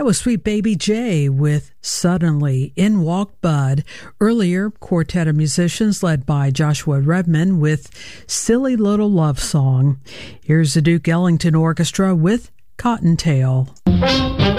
That was Sweet Baby J with Suddenly. In walked Bud. Earlier, quartet of musicians led by Joshua Redman with Silly Little Love Song. Here's the Duke Ellington Orchestra with Cottontail.